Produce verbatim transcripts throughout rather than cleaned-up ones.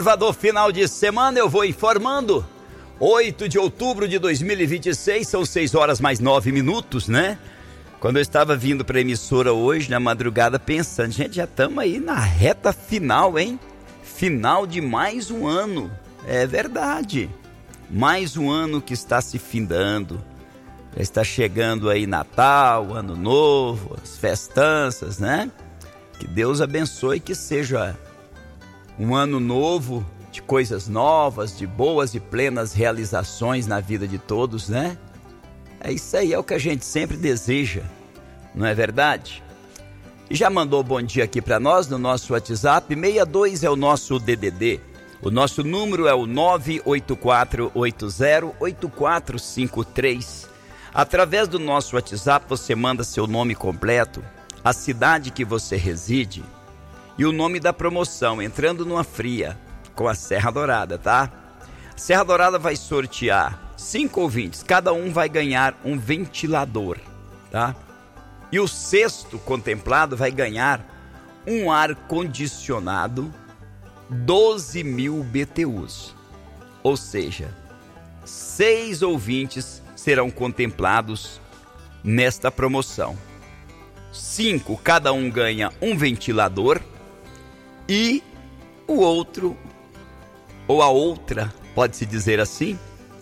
Observador final de semana, eu vou informando. oito de outubro de dois mil e vinte e seis, são seis horas mais nove minutos, né? Quando eu estava vindo para a emissora hoje, na madrugada, pensando, gente, já estamos aí na reta final, hein? Final de mais um ano. É verdade. Mais um ano que está se findando. Já está chegando aí Natal, Ano Novo, as festanças, né? Que Deus abençoe, que seja um ano novo, de coisas novas, de boas e plenas realizações na vida de todos, né? É isso aí, é o que a gente sempre deseja, não é verdade? E já mandou bom dia aqui para nós no nosso WhatsApp, sessenta e dois é o nosso D D D. O nosso número é o nove oito quatro oito zero oito quatro cinco três. Através do nosso WhatsApp você manda seu nome completo, a cidade que você reside e o nome da promoção, entrando numa fria com a Serra Dourada, tá? A Serra Dourada vai sortear cinco ouvintes, cada um vai ganhar um ventilador, tá? E o sexto contemplado vai ganhar um ar-condicionado doze mil B T Us. Ou seja, seis ouvintes serão contemplados nesta promoção. Cinco, cada um ganha um ventilador e o outro, ou a outra, pode-se dizer assim,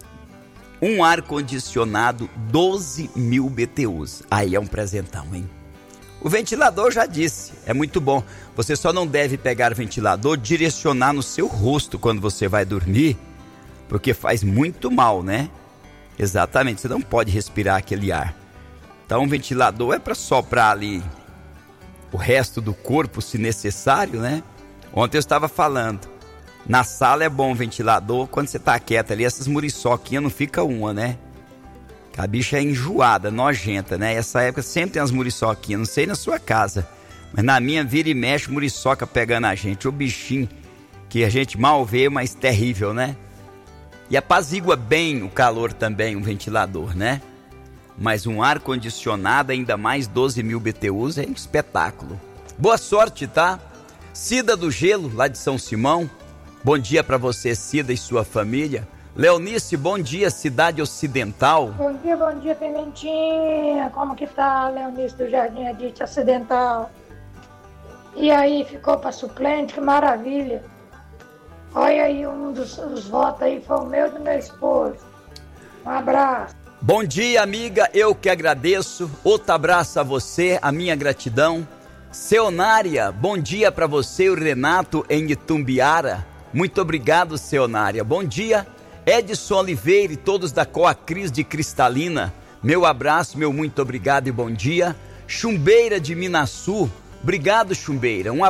um ar-condicionado doze mil B T Us. Aí é um presentão, hein? O ventilador, já disse, é muito bom. Você só não deve pegar o ventilador, direcionar no seu rosto quando você vai dormir, porque faz muito mal, né? Exatamente, você não pode respirar aquele ar. Então o ventilador é para soprar ali o resto do corpo, se necessário, né? Ontem eu estava falando, na sala é bom o ventilador, quando você está quieto ali, essas muriçoquinhas não fica uma, né? A bicha é enjoada, nojenta, né? Essa época sempre tem as muriçoquinhas, não sei na sua casa, mas na minha vira e mexe muriçoca pegando a gente, o bichinho que a gente mal vê, mas terrível, né? E apazigua bem o calor também, um ventilador, né? Mas um ar-condicionado, ainda mais doze mil B T Us, é um espetáculo. Boa sorte, tá? Cida do Gelo, lá de São Simão. Bom dia para você, Cida, e sua família. Leonice, bom dia, Cidade Ocidental. Bom dia, bom dia, Pimentinha. Como que tá, Leonice do Jardim Edite Ocidental? E aí, ficou para suplente? Que maravilha. Olha aí, um dos, dos votos aí foi o meu e do meu esposo. Um abraço. Bom dia, amiga, eu que agradeço. Outro abraço a você, a minha gratidão. Seonária, bom dia para você, o Renato em Itumbiara. Muito obrigado, Seonária. Bom dia, Edson Oliveira e todos da Coacris de Cristalina. Meu abraço, meu muito obrigado e bom dia. Chumbeira de Minaçu, obrigado, Chumbeira. Um